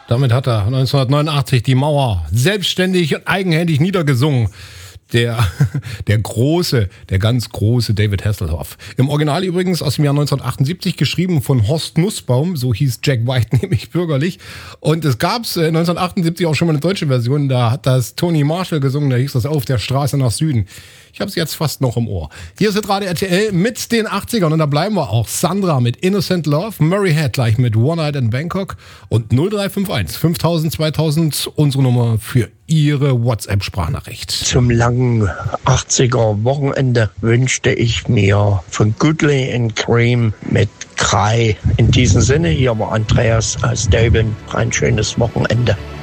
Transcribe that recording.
Damit hat er 1989 die Mauer selbstständig und eigenhändig niedergesungen. Der ganz große David Hasselhoff. Im Original übrigens aus dem Jahr 1978, geschrieben von Horst Nussbaum, so hieß Jack White nämlich bürgerlich. Und es gab 1978 auch schon mal eine deutsche Version, da hat das Tony Marshall gesungen, da hieß das Auf der Straße nach Süden. Ich habe es jetzt fast noch im Ohr. Hier ist Radio RTL mit den 80ern und da bleiben wir auch. Sandra mit Innocent Love, Murray Head gleich mit One Night in Bangkok und 0351 5000 2000 unsere Nummer für Ihre WhatsApp-Sprachnachricht. Zum langen 80er-Wochenende wünschte ich mir von Goodley and Cream mit Cry. In diesem Sinne, hier war Andreas aus Döben. Ein schönes Wochenende.